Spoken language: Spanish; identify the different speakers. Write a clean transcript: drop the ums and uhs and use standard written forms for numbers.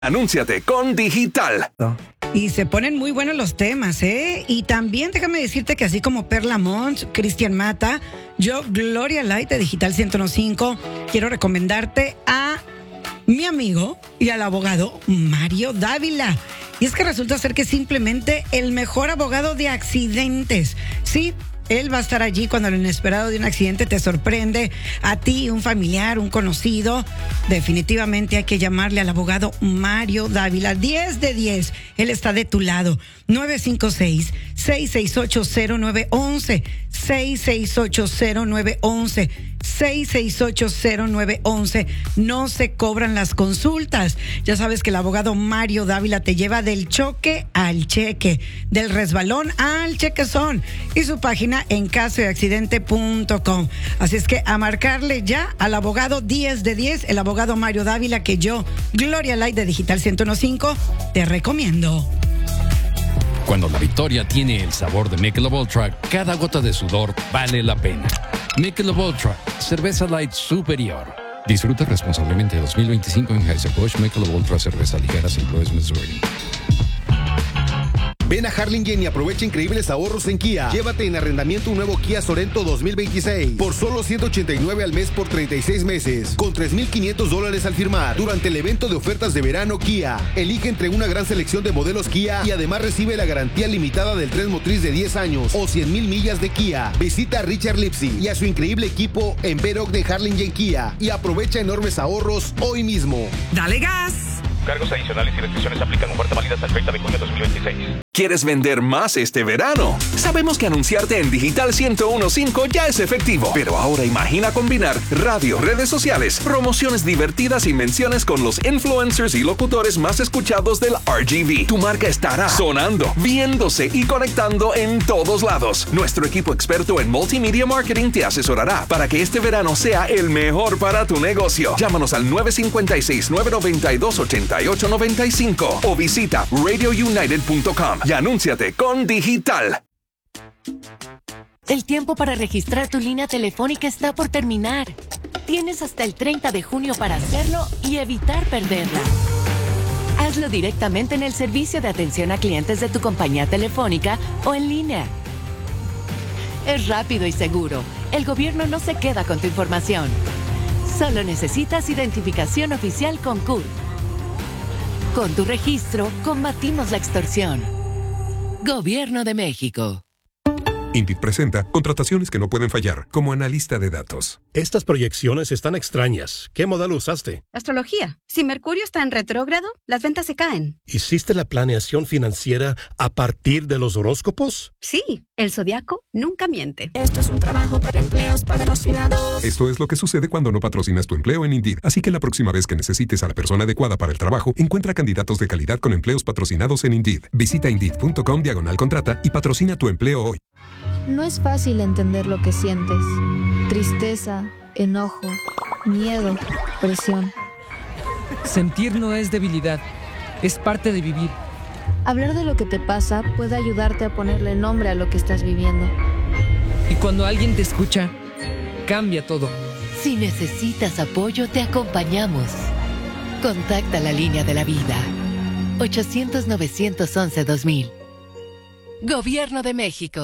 Speaker 1: Anúnciate con Digital.
Speaker 2: Y se ponen muy buenos los temas, ¿eh? Y también déjame decirte que así como Perla Mons, Cristian Mata, yo, Gloria Light de Digital 101.5, quiero recomendarte a mi amigo y al abogado Mario Dávila. Y es que resulta ser que es simplemente el mejor abogado de accidentes. Sí, él va a estar allí cuando lo inesperado de un accidente te sorprende a ti, un familiar, un conocido. Definitivamente hay que llamarle al abogado Mario Dávila. 10 de 10. Él está de tu lado. 956-668-0911. 668-0911. 668-0911. No se cobran las consultas. Ya sabes que el abogado Mario Dávila te lleva del choque al cheque, del resbalón al chequezón, y su página en casodeaccidente.com. Así es que a marcarle ya al abogado 10 de 10, el abogado Mario Dávila, que yo, Gloria Light de Digital 101.5, te recomiendo.
Speaker 3: Cuando la victoria tiene el sabor de Michelob Ultra, cada gota de sudor vale la pena. Michelob Ultra, cerveza light superior. Disfruta responsablemente 2025 en Anheuser-Busch. Michelob Ultra, cerveza ligera, St. Louis, Missouri.
Speaker 4: Ven a Harlingen y aprovecha increíbles ahorros en Kia. Llévate en arrendamiento un nuevo Kia Sorento 2026 por solo $189 al mes por 36 meses, con $3,500 al firmar durante el evento de ofertas de verano Kia. Elige entre una gran selección de modelos Kia y además recibe la garantía limitada del tren motriz de 10 años o 100,000 millas de Kia. Visita a Richard Lipsy y a su increíble equipo en Bedok de Harlingen Kia y aprovecha enormes ahorros hoy mismo.
Speaker 2: ¡Dale gas!
Speaker 5: Cargos adicionales y restricciones aplican. Oferta válida hasta el 30 de junio de 2026.
Speaker 1: ¿Quieres vender más este verano? Sabemos que anunciarte en Digital 101.5 ya es efectivo, pero ahora imagina combinar radio, redes sociales, promociones divertidas y menciones con los influencers y locutores más escuchados del RGV. Tu marca estará sonando, viéndose y conectando en todos lados. Nuestro equipo experto en multimedia marketing te asesorará para que este verano sea el mejor para tu negocio. Llámanos al 956-992-8895 o visita radiounited.com y anúnciate con Digital.
Speaker 6: El tiempo para registrar tu línea telefónica está por terminar. Tienes hasta el 30 de junio para hacerlo y evitar perderla. Hazlo directamente en el servicio de atención a clientes de tu compañía telefónica o en línea. Es rápido y seguro. El gobierno no se queda con tu información. Solo necesitas identificación oficial con CURP. Con tu registro, combatimos la extorsión. Gobierno de México.
Speaker 7: Indeed presenta contrataciones que no pueden fallar, como analista de datos.
Speaker 8: Estas proyecciones están extrañas. ¿Qué modelo usaste?
Speaker 9: Astrología. Si Mercurio está en retrógrado, las ventas se caen.
Speaker 8: ¿Hiciste la planeación financiera a partir de los horóscopos?
Speaker 9: Sí, el zodiaco nunca miente.
Speaker 10: Esto es un trabajo para empleos patrocinados.
Speaker 7: Esto es lo que sucede cuando no patrocinas tu empleo en Indeed. Así que la próxima vez que necesites a la persona adecuada para el trabajo, encuentra candidatos de calidad con empleos patrocinados en Indeed. Visita Indeed.com/contrata y patrocina tu empleo hoy.
Speaker 11: No es fácil entender lo que sientes. Tristeza, enojo, miedo, presión.
Speaker 12: Sentir no es debilidad, es parte de vivir.
Speaker 11: Hablar de lo que te pasa puede ayudarte a ponerle nombre a lo que estás viviendo.
Speaker 12: Y cuando alguien te escucha, cambia todo.
Speaker 6: Si necesitas apoyo, te acompañamos. Contacta la línea de la vida. 800-911-2000. Gobierno de México.